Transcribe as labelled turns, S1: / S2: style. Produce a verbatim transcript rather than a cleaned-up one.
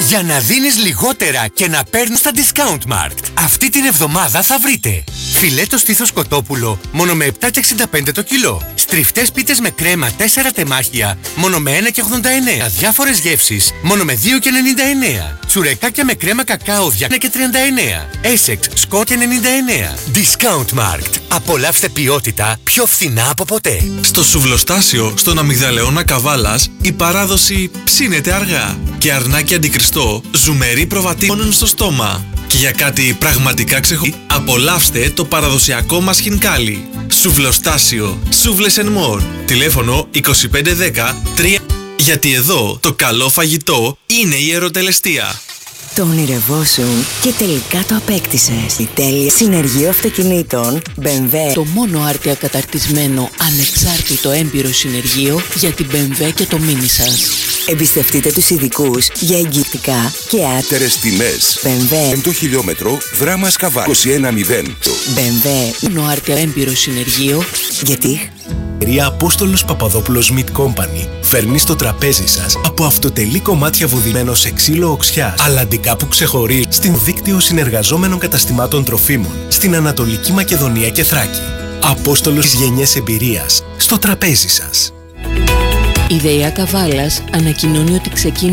S1: Για να δίνεις λιγότερα και να παίρνεις στα Discount Mart. Αυτή την εβδομάδα θα βρείτε φιλέτο στήθος κοτόπουλο μόνο με επτά και εξήντα πέντε το κιλό. Στριφτές πίτες με κρέμα τέσσερα τεμάχια μόνο με ένα και ογδόντα εννέα. Διάφορες γεύσεις μόνο με δύο και ενενήντα εννέα. Τσουρεκάκια με κρέμα κακάο δύο και τριάντα εννέα. Essex σκότ ενενήντα εννέα. Discount Mart. Απολαύστε ποιότητα πιο φθηνά από ποτέ.
S2: Στο Σουβλοστάσιο, στον Αμυγδαλεώνα Καβάλας, η παράδοση ψήνεται αργά. Και αρνάκι αντικριστό, ζουμερί προβατήμων στο στόμα. Και για κάτι πραγματικά ξεχωριστό, απολαύστε το παραδοσιακό μας χινκάλι. Σουβλοστάσιο, Σούβλες and More. Τηλέφωνο είκοσι πέντε δέκα τρία. Γιατί εδώ το καλό φαγητό είναι η ερωτελεστία.
S3: Το ονειρευόσουν και τελικά το απέκτησες. Η τέλεια συνεργείο αυτοκινήτων μπι εμ ντάμπλιου.
S4: Το μόνο άρτια καταρτισμένο ανεξάρτητο έμπειρο συνεργείο για την μπι εμ ντάμπλιου και το μίνι σας.
S3: Εμπιστευτείτε τους ειδικούς για εγγυητικά και
S5: άττερες τιμές.
S3: μπι εμ ντάμπλιου.
S5: Πέμπτο χιλιόμετρο, δράμα Σκαβά, είκοσι ένα μηδέν.
S3: μπι εμ ντάμπλιου.
S4: Μόνο άρτια έμπειρο συνεργείο.
S3: Γιατί?
S6: Η εταιρεία Απόστολος Παπαδόπουλος Meat Company φέρνει στο τραπέζι σας από αυτοτελή κομμάτια βουδημένο σε ξύλο οξιάς, αλλαντικά που ξεχωρίζει στην δίκτυο συνεργαζόμενων καταστημάτων τροφίμων στην Ανατολική Μακεδονία και Θράκη. Απόστολος της γενιές εμπειρίας στο τραπέζι σας.
S4: Η ΔΕΙΑ Καβάλας ανακοινώνει ότι ξεκίνησε